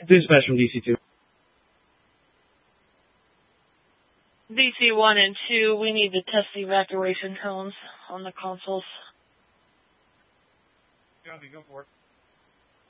Dispatch from DC2. DC1 and 2, we need to test the evacuation tones on the consoles. Copy, go for it.